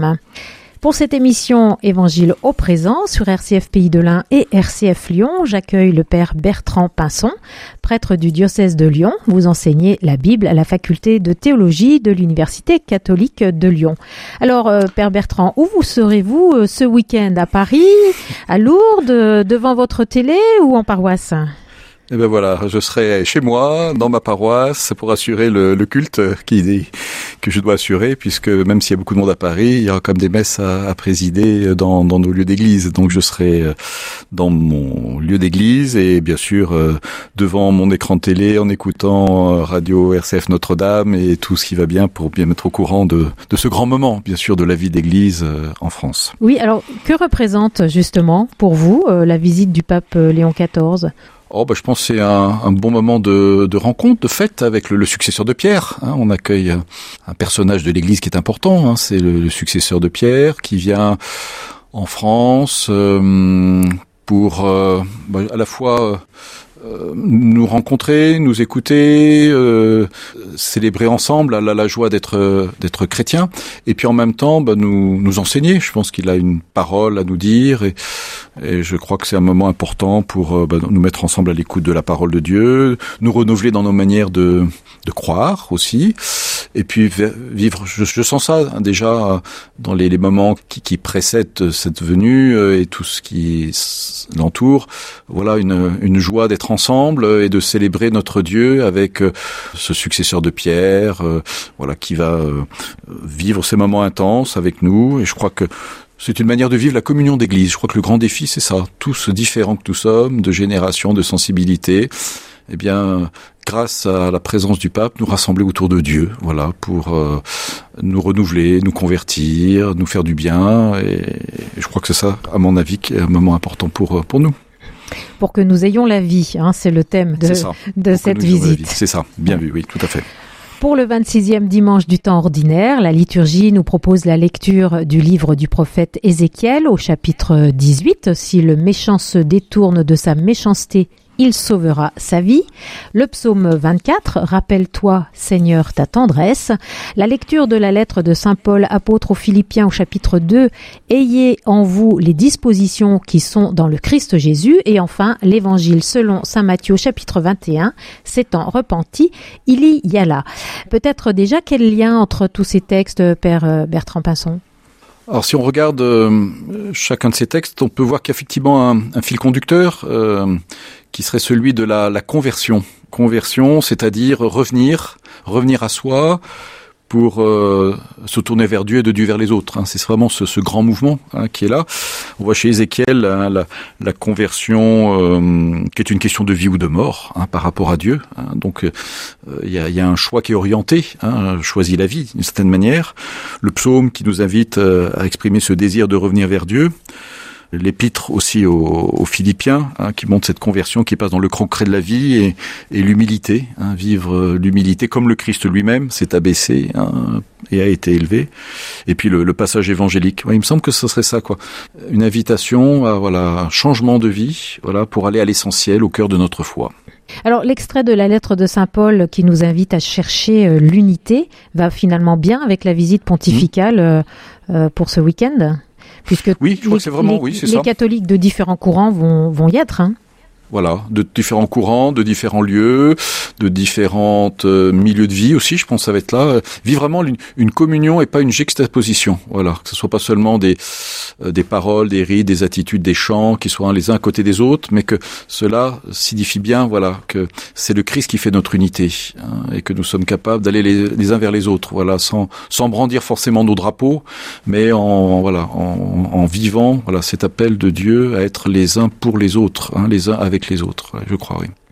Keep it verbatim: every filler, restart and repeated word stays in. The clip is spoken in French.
Notre-Dame. Pour cette émission Évangile au présent sur R C F Pays de l'Ain et R C F Lyon, j'accueille le père Bertrand Pinson, prêtre du diocèse de Lyon. Vous enseignez la Bible à la faculté de théologie de l'Université catholique de Lyon. Alors, euh, père Bertrand, où vous serez-vous euh, ce week-end? À Paris, à Lourdes, euh, devant votre télé ou en paroisse? Eh ben voilà, je serai chez moi, dans ma paroisse, pour assurer le, le culte qui, que je dois assurer, puisque même s'il y a beaucoup de monde à Paris, il y aura quand même des messes à, à présider dans, dans nos lieux d'église. Donc je serai dans mon lieu d'église et bien sûr devant mon écran de télé en écoutant Radio R C F Notre-Dame et tout ce qui va bien pour bien mettre au courant de, de ce grand moment, bien sûr, de la vie d'église en France. Oui, alors que représente justement pour vous la visite du pape Léon quatorze ? Oh, bah, je pense que c'est un, un bon moment de, de rencontre, de fête avec le, le successeur de Pierre. Hein. On accueille un, un personnage de l'Église qui est important. Hein. C'est le, le successeur de Pierre qui vient en France euh, pour euh, bah, à la fois euh, nous rencontrer, nous écouter, euh, célébrer ensemble la, la joie d'être d'être chrétien, et puis en même temps bah, nous nous enseigner. Je pense qu'il a une parole à nous dire et Et je crois que c'est un moment important pour euh, bah, nous mettre ensemble à l'écoute de la parole de Dieu, nous renouveler dans nos manières de, de croire aussi, et puis vivre. Je, je sens ça hein, déjà dans les, les moments qui, qui précèdent cette venue euh, et tout ce qui l'entoure. Voilà une, une joie d'être ensemble et de célébrer notre Dieu avec euh, ce successeur de Pierre, euh, voilà qui va euh, vivre ces moments intenses avec nous. Et je crois que c'est une manière de vivre la communion d'église. Je crois que le grand défi, c'est ça. Tous différents que nous sommes, de génération, de sensibilité, eh bien, grâce à la présence du pape, nous rassembler autour de Dieu, voilà, pour euh, nous renouveler, nous convertir, nous faire du bien. Et je crois que c'est ça, à mon avis, qui est un moment important pour pour nous. Pour que nous ayons la vie, hein, c'est le thème de, de cette visite. C'est ça, bien vu, oui, tout à fait. Pour le vingt-sixième dimanche du temps ordinaire, la liturgie nous propose la lecture du livre du prophète Ézéchiel au chapitre dix-huit. Si le méchant se détourne de sa méchanceté, il sauvera sa vie. Le psaume vingt-quatre, rappelle-toi, Seigneur, ta tendresse. La lecture de la lettre de saint Paul, apôtre aux Philippiens au chapitre deux, ayez en vous les dispositions qui sont dans le Christ Jésus. Et enfin, l'évangile selon saint Matthieu, chapitre vingt et un, s'étant repenti, il y alla. Peut-être déjà quel lien entre tous ces textes, père Bertrand Pinson ? Alors si on regarde euh, chacun de ces textes, on peut voir qu'il y a effectivement un, un fil conducteur euh, qui serait celui de la, la conversion. Conversion, c'est-à-dire revenir, revenir à soi pour euh, se tourner vers Dieu et de Dieu vers les autres. Hein. C'est vraiment ce, ce grand mouvement hein, qui est là. On voit chez Ézéchiel hein, la, la conversion euh, qui est une question de vie ou de mort hein, par rapport à Dieu. Hein. Donc il euh, y, a, y a un choix qui est orienté, hein, choisit la vie d'une certaine manière. Le psaume qui nous invite euh, à exprimer ce désir de revenir vers Dieu. L'épître aussi aux, aux Philippiens, hein, qui montre cette conversion qui passe dans le concret de la vie et, et l'humilité, hein, vivre l'humilité comme le Christ lui-même s'est abaissé hein, et a été élevé. Et puis le, le passage évangélique. Ouais, il me semble que ce serait ça, quoi. Une invitation à voilà un changement de vie, voilà, pour aller à l'essentiel, au cœur de notre foi. Alors, l'extrait de la lettre de saint Paul qui nous invite à chercher euh, l'unité va finalement bien avec la visite pontificale euh, euh, pour ce week-end. Puisque oui, je crois les, que c'est vraiment, les, oui, c'est les ça. catholiques de différents courants vont, vont y être, hein. Voilà, de différents courants, de différents lieux, de différents euh, milieux de vie aussi, je pense que ça va être là. Euh, vivre vraiment une, une communion et pas une juxtaposition. Voilà, que ce soit pas seulement des euh, des paroles, des rites, des attitudes, des chants qui soient les uns à côté des autres, mais que cela signifie bien, voilà, que c'est le Christ qui fait notre unité hein, et que nous sommes capables d'aller les, les uns vers les autres. Voilà, sans sans brandir forcément nos drapeaux, mais en, en voilà, en, en vivant, voilà, cet appel de Dieu à être les uns pour les autres, hein, les uns avec les autres, je crois, oui.